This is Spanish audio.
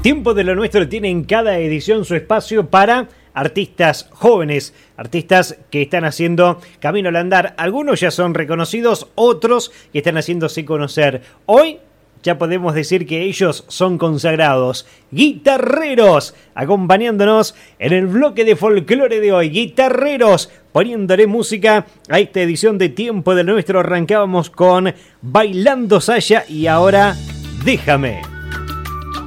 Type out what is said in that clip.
Tiempo de lo Nuestro tiene en cada edición su espacio para artistas jóvenes, artistas que están haciendo camino al andar. Algunos ya son reconocidos, otros que están haciéndose conocer. Hoy ya podemos decir que ellos son consagrados. Guitarreros, acompañándonos en el bloque de folclore de hoy. Guitarreros, poniéndole música a esta edición de Tiempo de lo Nuestro. Arrancábamos con Bailando Saya y ahora Déjame.